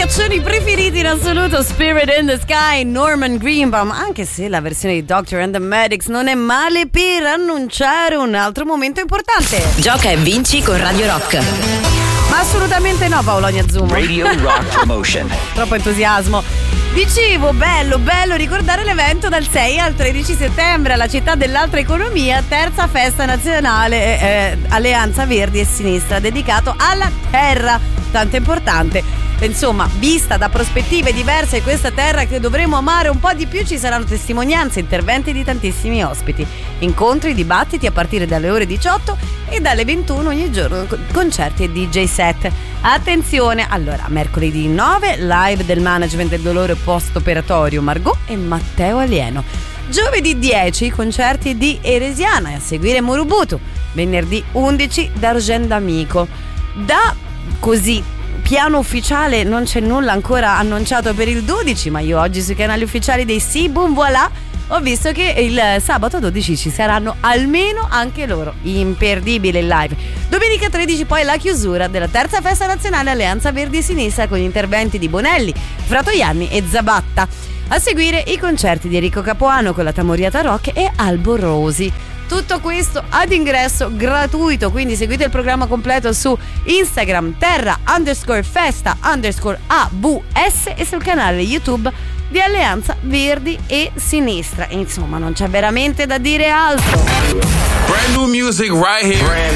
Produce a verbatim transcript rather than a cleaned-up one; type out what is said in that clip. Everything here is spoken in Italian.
caccioni preferiti in assoluto, Spirit in the Sky, Norman Greenbaum, anche se la versione di Doctor and the Medics non è male per annunciare un altro momento importante. Gioca e vinci con Radio Rock. Ma assolutamente no, Paolonia Zoom. Radio Rock Promotion. Troppo entusiasmo. Dicevo, bello, bello ricordare l'evento dal sei al tredici settembre alla Città dell'Alta Economia, terza festa nazionale eh, Alleanza Verdi e Sinistra, dedicato alla terra, tanto importante. Insomma, vista da prospettive diverse questa terra che dovremo amare un po' di più, ci saranno testimonianze, interventi di tantissimi ospiti, incontri, dibattiti a partire dalle ore diciotto e dalle ventuno ogni giorno, concerti e D J set. Attenzione, allora, mercoledì nove, live del management del dolore post-operatorio Margot e Matteo Alieno. Giovedì dieci, concerti di Eresiana e a seguire Murubutu. Venerdì undici, D'Argent d'Amico. Da così piano ufficiale non c'è nulla ancora annunciato per il dodici, ma io oggi sui canali ufficiali dei Sì, boom, voilà, ho visto che il sabato dodici ci saranno almeno anche loro. Imperdibile il live. Domenica tredici poi la chiusura della terza festa nazionale Alleanza Verdi e Sinistra con gli interventi di Bonelli, Fratoianni e Zabatta. A seguire i concerti di Enrico Capuano con la Tamoriata Rock e Albo Rosi. Tutto questo ad ingresso gratuito, quindi seguite il programma completo su Instagram terra underscore festa underscore A V S e sul canale YouTube di Alleanza Verdi e Sinistra. Insomma, non c'è veramente da dire altro. Brand new music right here.